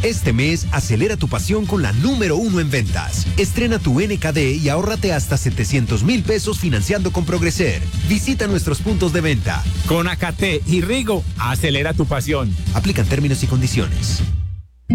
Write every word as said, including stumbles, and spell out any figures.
Este mes, acelera tu pasión con la número uno en ventas. Estrena tu N K D y ahórrate hasta setecientos mil pesos financiando con Progreser. Visita nuestros puntos de venta. Con Acate y Rigo, acelera tu pasión. Aplican términos y condiciones.